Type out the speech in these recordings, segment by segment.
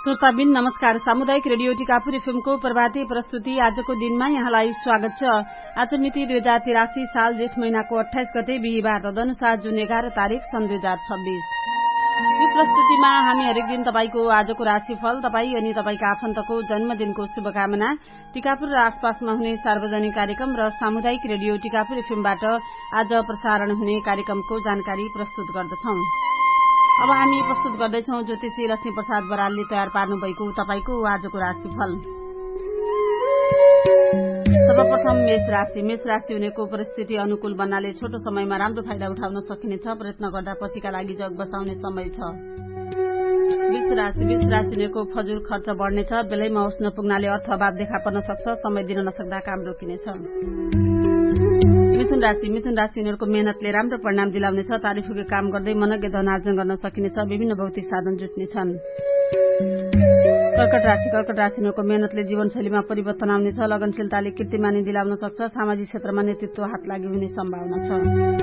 श्रोताबिन नमस्कार। सामुदायिक रेडियो टिकापुर एफएमको प्रभाती प्रस्तुति आजको दिनमा यहाँलाई स्वागत छ। आज मिति 2083 साल जेठ महिनाको 28 गते बिहीबार, तदनुसार जुन 11 तारिक सन् 2026। यो प्रस्तुतिमा हामी हरेक दिन तपाईको आजको राशिफल, तपाई अनि तपाईका आफन्तको जन्मदिनको शुभकामना, टिकापुर र आसपासमा हुने सार्वजनिक कार्यक्रम र सामुदायिक रेडियो टिकापुर एफएमबाट आज प्रसारण हुने कार्यक्रमको जानकारी प्रस्तुत गर्दछौं। अब हामी प्रस्तुत गर्दैछौं ज्योतिषी लक्ष्मी प्रसाद बरालले तयार पार्नु भएको तपाईको आजको राशिफल। सर्वप्रथम मेष राशि। मेष राशि हुनेको परिस्थिति अनुकूल बन्नाले छोटो समयमा राम्रो फाइदा उठाउन सकिनेछ। प्रयत्न गर्दा पछिका लागि जग बसाउने समय छ। वृष राशि। वृष राशि हुनेको फजुल खर्च बढ्नेछ। बेलैमा होस् नपुग्नाले अर्थ अभाव देखा पर्न सक्छ। समय दिन नसक्दा काम रोकिनेछ। मिथुन राशि। मिथुन राशि हुनेहरूको मेहनतले राम्रो परिणाम दिलाउनेछ। तारिफुके काम गर्दै मनज्ञ धन आर्जन गर्न सकिनेछ। विभिन्न भौतिक साधन जुट्नेछन्। कर्कट राशि। कर्कट राशि हुनेको मेहनतले जीवनशैलीमा परिवर्तन आउनेछ। लगनशीलताले कीर्तिमानी दिलाउन सक्छ। सामाजिक क्षेत्रमा नेतृत्व हात लागि हुने सम्भावना छ।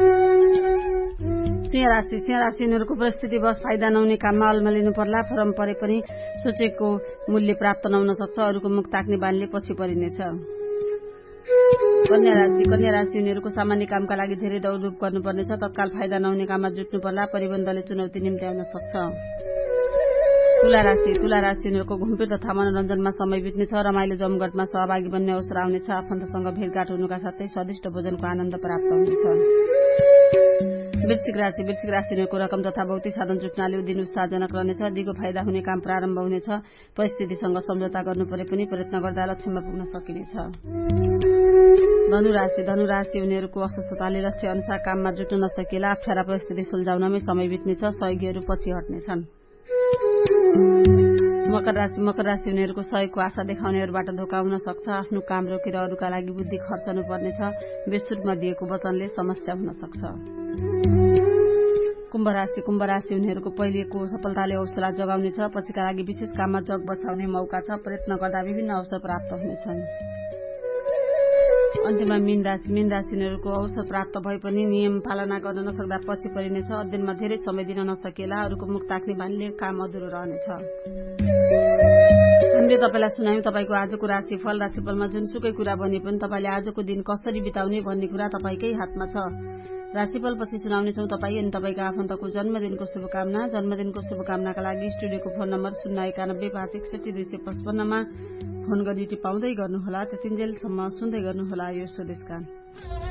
सिंह राशि। सिंह राशि हुनेहरूको परिस्थिति बस फाइदा नहुने काममा अल्मलिनु पर्ला। फरम परे पनि सोचेको मूल्य प्राप्त नहुन सक्छ। अरूको मुख ताक्ने बानीले पछि परिनेछ। कन्या राशि। कन्या राशि हुनेहरूको सामान्य कामका लागि धेरै दौडधुप गर्नुपर्नेछ। तत्काल फाइदा नहुने काममा जुट्नु पर्ला। परिबन्धले चुनौती निम्त्याउन सक्छ। तुला राशि। तुला राशि हुनेहरूको घुमफिर तथा मनोरञ्जनमा समय बित्नेछ। रमाइलो जमघटमा सहभागी बन्ने अवसर आउनेछ। आफन्तसँग भेटघाट हुनुका साथै स्वादिष्ट भोजनको आनन्द प्राप्त हुनेछ। वृश्चिक राशि। वृश्चिक राशि हुनेको रकम तथा भौतिक साधन जुट्नाले दिन उत्साहजनक रहनेछ। दिगो फाइदा हुने काम प्रारम्भ हुनेछ। परिस्थितिसँग सम्झौता गर्नु परे पनि प्रयत्न गर्दा लक्ष्यमा पुग्न सकिनेछ। धनुराशि। धनुराशि हुनेहरूको अस्वस्थताले लक्ष्य अनुसार काममा जुट्न नसकिएला। अप्ठ्यारा परिस्थिति सुल्झाउनमै समय बित्नेछ। सहयोगीहरू पछि हट्नेछन्। मकर राशि। मकर राशि हुनेहरूको सहयोगको आशा देखाउनेहरूबाट धोका हुन सक्छ। आफ्नो काम रोकेर अरूका लागि बुद्धि खर्चनु पर्नेछ। बेसुरमा दिएको वचनले समस्या हुन सक्छ। कुम्भ राशि। कुम्भ राशि हुनेहरूको पहिलेको सफलताले हौसला जगाउनेछ। पछिका लागि विशेष काममा जग बचाउने मौका छ। प्रयत्न गर्दा विभिन्न अवसर प्राप्त हुनेछन्। अन्त्यमा मीन राशि। मीन राशि हुनेहरूको अवसर प्राप्त भए पनि नियम पालना गर्न नसक्दा पछि परिनेछ। अध्ययनमा धेरै समय दिन नसकिएला। अरूको मुख ताक्ने बानीले काम अधुरो रहनेछ। हामीले तपाईलाई सुनायौं तपाईको आजको राशिफल। राशिफलमा जुनसुकै कुरा भने पनि तपाईले आजको दिन कसरी बिताउने भन्ने कुरा तपाईकै हातमा छ। राशिफल पछि सुनाउनेछौं तपाई अनि तपाईका आफन्तको जन्मदिनको शुभकामना। जन्मदिनको शुभकामनाका लागि स्टुडियोको फोन नम्बर 091 561 255 मा फोन गरी टिपाउँदै गर्नुहोला। त्यतिन्जेलसम्म सुन्दै गर्नुहोला यो स्वदेशगान।